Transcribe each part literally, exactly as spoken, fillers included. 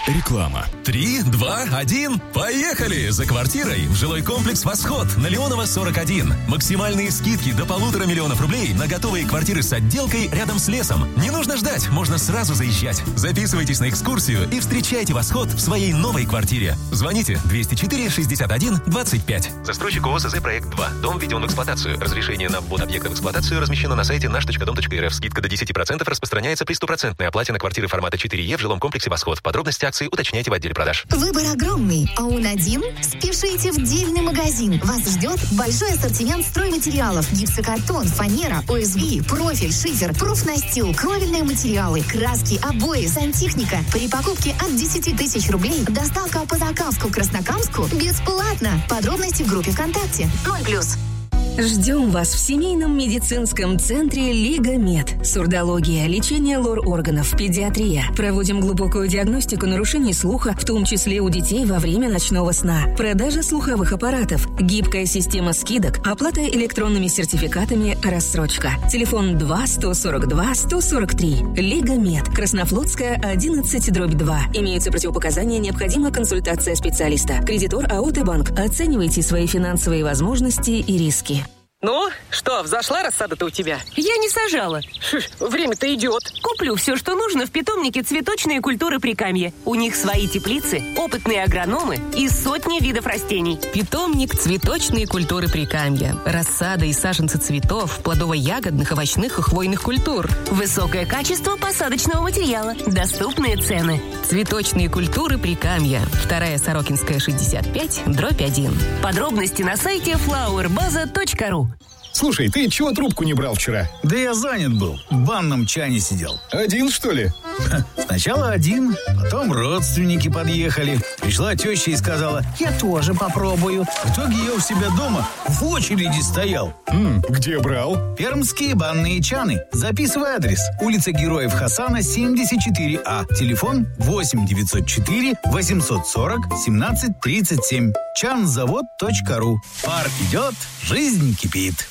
Реклама. Три, два, один. Поехали! За квартирой в жилой комплекс «Восход» на Леонова сорок один. Максимальные скидки до полутора миллионов рублей на готовые квартиры с отделкой рядом с лесом. Не нужно ждать, можно сразу заезжать. Записывайтесь на экскурсию и встречайте «Восход» в своей новой квартире. Звоните двести четыре шестьдесят один двадцать пять. Застройщик ООО СЗ «Проект два». Дом введен в эксплуатацию. Разрешение на ввод объекта в эксплуатацию размещено на сайте наш точка дом точка эр эф. Скидка до десять процентов распространяется при стопроцентной оплате на квартиры формата четыре е в жилом комплексе «Восход». Подробности акции уточняйте в отделе продаж. Выбор огромный, а он один? Спешите в дельный магазин. Вас ждет большой ассортимент стройматериалов: гипсокартон, фанера, о эс би, профиль, шифер, профнастил, кровельные материалы, краски, обои, сантехника. При покупке от десяти тысяч рублей доставка по заказу Краснокамску бесплатно. Подробности в группе ВКонтакте. ноль плюс. Ждем вас в семейном медицинском центре «Лига Мед». Сурдология, лечение лор-органов, педиатрия. Проводим глубокую диагностику нарушений слуха, в том числе у детей во время ночного сна. Продажа слуховых аппаратов, гибкая система скидок, оплата электронными сертификатами, рассрочка. Телефон два сто сорок два сто сорок три. «Лига Мед», Краснофлотская, одиннадцать, дробь два. Имеются противопоказания, необходима консультация специалиста. Кредитор АО «Т-банк». Оценивайте свои финансовые возможности и риски. Ну, что, взошла рассада-то у тебя? Я не сажала. Шиш, время-то идет. Куплю все, что нужно в питомнике «Цветочные культуры Прикамья». У них свои теплицы, опытные агрономы и сотни видов растений. Питомник «Цветочные культуры Прикамья». Рассада и саженцы цветов, плодово-ягодных, овощных и хвойных культур. Высокое качество посадочного материала. Доступные цены. «Цветочные культуры Прикамья». Вторая Сорокинская, шестьдесят пять, дробь один. Подробности на сайте флауэр база точка ру. Слушай, ты чего трубку не брал вчера? Да я занят был. В банном чане сидел. Один, что ли? Сначала один, потом родственники подъехали. Пришла теща и сказала: я тоже попробую. В итоге я у себя дома в очереди стоял. М, где брал? Пермские банные чаны. Записывай адрес. Улица Героев Хасана, семьдесят четыре А. Телефон восемь девятьсот четыре восемьсот сорок семнадцать тридцать семь. чанзавод точка ру. Пар идет, жизнь кипит.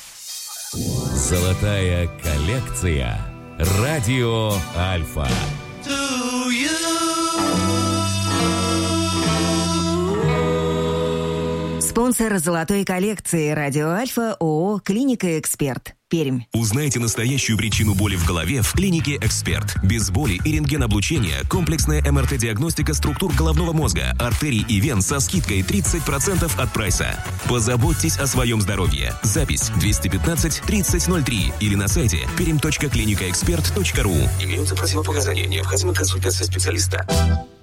Золотая коллекция. Радио Альфа. Спонсор золотой коллекции «Радио Альфа» ООО «Клиника Эксперт». Пермь. Узнайте настоящую причину боли в голове в клинике «Эксперт». Без боли и рентгеноблучения комплексная эм эр тэ-диагностика структур головного мозга, артерий и вен со скидкой тридцать процентов от прайса. Позаботьтесь о своем здоровье. Запись двести пятнадцать тридцать ноль три или на сайте пермь точка клиника эксперт точка ру. Имеются противопоказания. Необходима консультация специалиста.